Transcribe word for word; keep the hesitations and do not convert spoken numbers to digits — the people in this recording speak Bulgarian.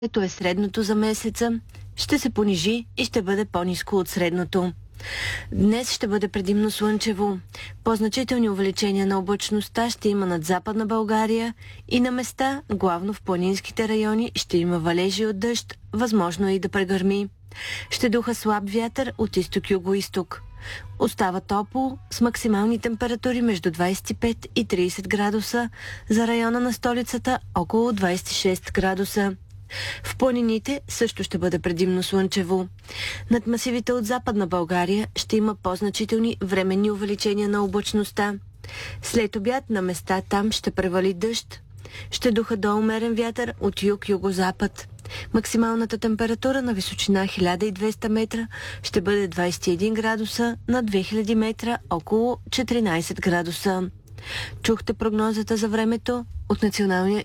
Ето е средното за месеца, ще се понижи и ще бъде по-ниско от средното. Днес ще бъде предимно слънчево. По-значителни увеличения на облачността ще има над Западна България и на места, главно в планинските райони, ще има валежи от дъжд, възможно е и да прегърми. Ще духа слаб вятър от изток-юго-исток. Остава топло с максимални температури между двадесет и пет и тридесет градуса, за района на столицата около двадесет и шест градуса. В планините също ще бъде предимно слънчево. Над масивите от Западна България ще има по-значителни временни увеличения на облачността. След обяд на места там ще превали дъжд. Ще духа до умерен вятър от юг-югозапад. Максималната температура на височина хиляда и двеста метра ще бъде двадесет и един градуса, на две хиляди метра около четиринадесет градуса. Чухте прогнозата за времето от Националния